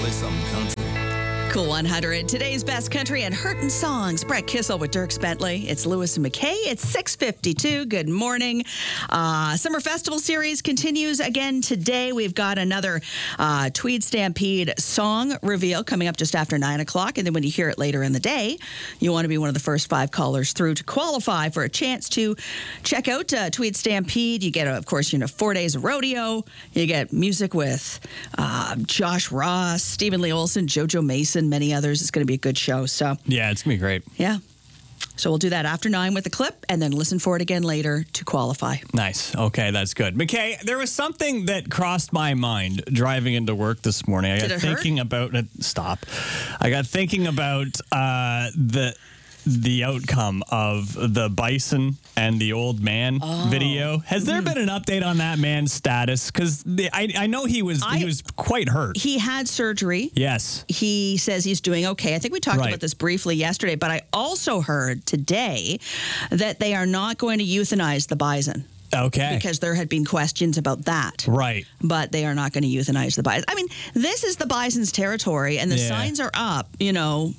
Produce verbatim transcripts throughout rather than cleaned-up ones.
play some country. Cool one hundred. Today's best country and hurtin' songs. Brett Kissel with Dirk Bentley. It's Lewis and McKay. It's six fifty-two. Good morning. Uh, Summer Festival Series continues again today. We've got another uh, Tweed Stampede song reveal coming up just after nine o'clock. And then when you hear it later in the day, you want to be one of the first five callers through to qualify for a chance to check out uh, Tweed Stampede. You get, of course, you know, four days of rodeo. You get music with uh, Josh Ross, Stephen Lee Olson, JoJo Mason, many others. It's going to be a good show. So yeah, it's going to be great. Yeah. So we'll do that after nine with the clip and then listen for it again later to qualify. Nice. Okay, that's good. McKay, there was something that crossed my mind driving into work this morning. I Did got it thinking hurt? about it. Stop. I got thinking about uh, the the outcome of the bison and the old man Oh. video. Has there been an update on that man's status? Because I, I know he was I- he was quite hurt. He had surgery. Yes. He says he's doing okay. I think we talked Right. about this briefly yesterday, but I also heard today that they are not going to euthanize the bison. Okay. Because there had been questions about that. Right. But they are not going to euthanize the bison. I mean, this is the bison's territory, and the Yeah. signs are up, you know,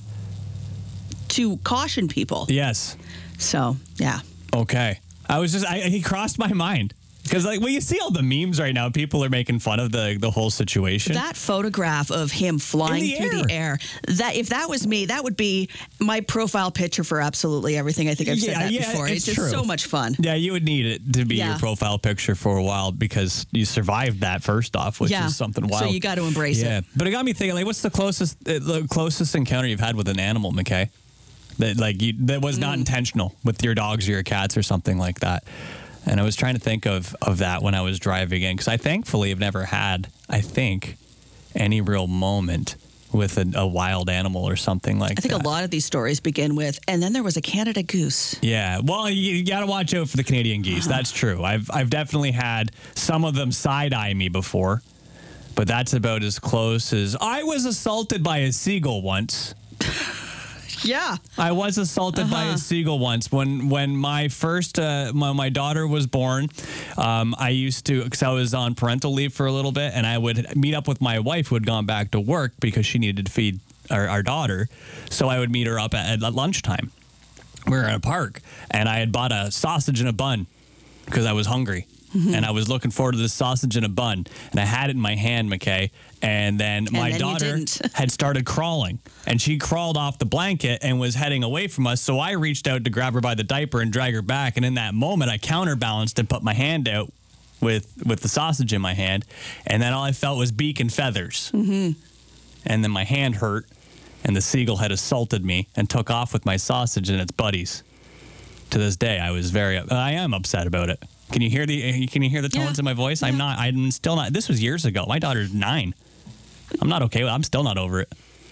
to caution people. Yes. So, yeah. Okay. I was just, I, he crossed my mind. Because, like, well, you see all the memes right now. People are making fun of the the whole situation. That photograph of him flying In the through the air, that if that was me, that would be my profile picture for absolutely everything. I think I've said Yeah, that yeah, before. it's It's, just true. so much fun. Yeah, you would need it to be Yeah. your profile picture for a while because you survived that first off, which Yeah. is something wild. So you got to embrace yeah. it. But it got me thinking, like, what's the closest uh, the closest encounter you've had with an animal, McKay? That like you, that was Mm. not intentional with your dogs or your cats or something like that. And I was trying to think of, of that when I was driving in because I thankfully have never had, I think, any real moment with a, a wild animal or something like I think that. a lot of these stories begin with, and then there was a Canada goose. Yeah, well, you, you got to watch out for the Canadian geese. That's true. I've I've definitely had some of them side eye me before, but that's about as close as I was assaulted by a seagull once. Yeah. I was assaulted by a seagull once when when my first uh, my, my daughter was born. Um, I used to because I was on parental leave for a little bit, and I would meet up with my wife who had gone back to work because she needed to feed our, our daughter. So I would meet her up at, at lunchtime. We were in a park, and I had bought a sausage and a bun because I was hungry. And I was looking forward to this sausage and a bun. And I had it in my hand, McKay. And then my then you daughter didn't. had started crawling. And she crawled off the blanket and was heading away from us. So I reached out to grab her by the diaper and drag her back. And in that moment, I counterbalanced and put my hand out with, with the sausage in my hand. And then all I felt was beak and feathers. Mm-hmm. And then my hand hurt. And the seagull had assaulted me and took off with my sausage and its buddies. To this day, I was very, I am upset about it. Can you hear the, can you hear the tones Yeah. in my voice? I'm not, I'm still not, this was years ago. My daughter's nine. I'm not okay with it. I'm still not over it.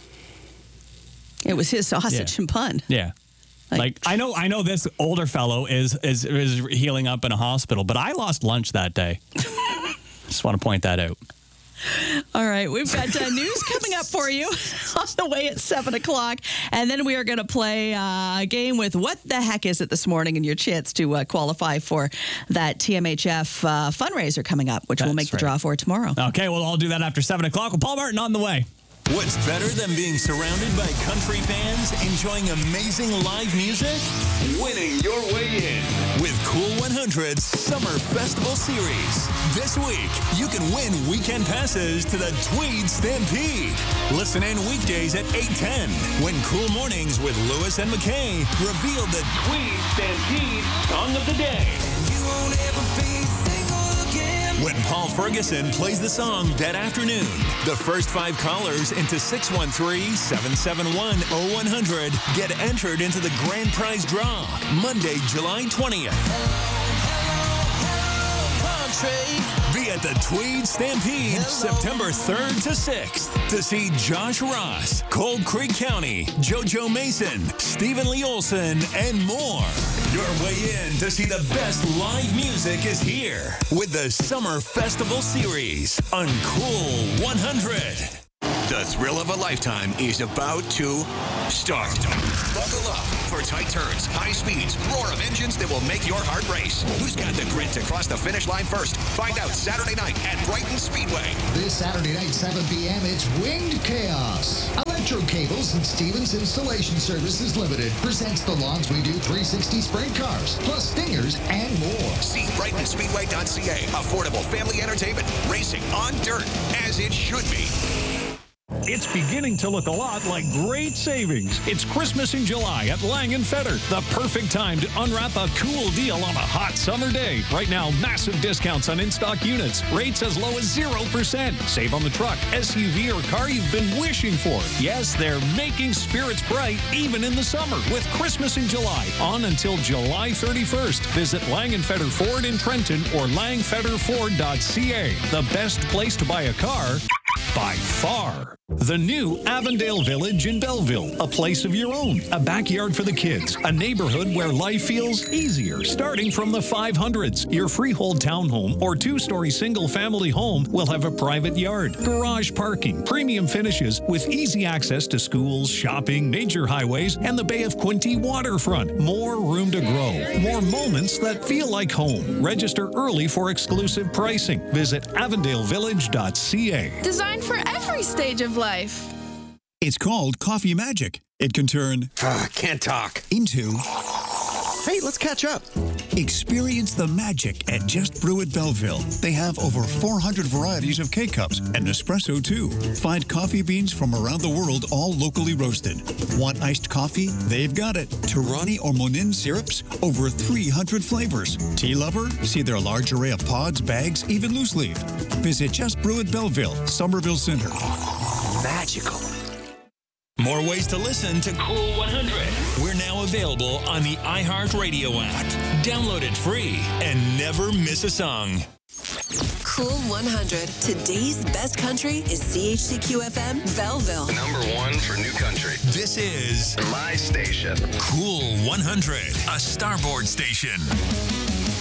It was his sausage Yeah. and bun. Yeah. Like- Like, I know, I know this older fellow is, is, is healing up in a hospital, but I lost lunch that day. Just want to point that out. All right, we've got uh, news coming up for you on the way at seven o'clock. And then we are going to play uh, a game with What the Heck Is It this morning and your chance to uh, qualify for that T M H F uh, fundraiser coming up, which we'll That's make the right. draw for tomorrow. Okay, well, I'll do that after seven o'clock with Paul Martin on the way. What's better than being surrounded by country fans enjoying amazing live music? Winning your way in with Cool one hundred's Summer Festival Series. This week, you can win weekend passes to the Tweed Stampede. Listen in weekdays at eight ten when Cool Mornings with Lewis and McKay reveal the Tweed Stampede Song of the Day. You won't ever be single again. When Paul Ferguson plays the song that afternoon, the first five callers into six one three, seven seven one, oh one hundred get entered into the grand prize draw Monday, July twentieth. Be at the Tweed Stampede September third to sixth to see Josh Ross, Cold Creek County, JoJo Mason, Stephen Lee Olson, and more. Your way in to see the best live music is here with the Summer Festival Series on Cool one hundred. The thrill of a lifetime is about to start. Buckle up for tight turns, high speeds, roar of engines that will make your heart race. Who's got the grit to cross the finish line first? Find out Saturday night at Brighton Speedway. This Saturday night, seven p.m., it's Winged Chaos. Wilson Stevens Installation Services Limited presents the Lawns We Do three sixty Sprint Cars, plus stingers and more. See Brighton Speedway dot C A. Affordable family entertainment. Racing on dirt, as it should be. It's beginning to look a lot like great savings. It's Christmas in July at Lang and Feder. The perfect time to unwrap a cool deal on a hot summer day. Right now, massive discounts on in-stock units. Rates as low as zero percent. Save on the truck, S U V, or car you've been wishing for. Yes, they're making spirits bright even in the summer with Christmas in July on until July thirty-first. Visit Lang and Feder Ford in Trenton or lang feder ford dot c a. The best place to buy a car by far. The new Avondale Village in Belleville, a place of your own, a backyard for the kids, a neighborhood where life feels easier, starting from the five hundreds. Your freehold townhome or two-story single-family home will have a private yard, garage parking, premium finishes with easy access to schools, shopping, major highways, and the Bay of Quinte waterfront. More room to grow, more moments that feel like home. Register early for exclusive pricing. Visit avondale village dot c a. Designed for every stage of life. It's called Coffee Magic. It can turn Uh, can't talk. into Hey, let's catch up. experience the magic at Just Brew at Belleville. They have over four hundred varieties of K-Cups and espresso too. Find coffee beans from around the world, all locally roasted. Want iced coffee? They've got it. Tirani or Monin syrups, over three hundred flavors. Tea lover? See their large array of pods, bags, even loose leaf. Visit Just Brew at Belleville, Somerville Center. Magical. More ways to listen to Cool one hundred. We're now available on the iHeartRadio app. Download it free and never miss a song. Cool one hundred. Today's best country is C H C Q F M Belleville. Number one for new country. This is My station. Cool one hundred, a Starboard station.